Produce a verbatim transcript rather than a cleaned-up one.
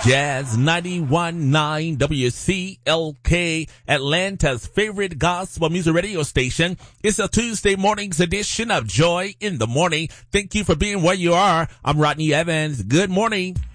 Jazz ninety-one point nine W C L K, Atlanta's favorite gospel music radio station. It's a Tuesday morning's edition of Joy in the Morning. Thank you for being where you are. I'm Rodney Evans. Good morning.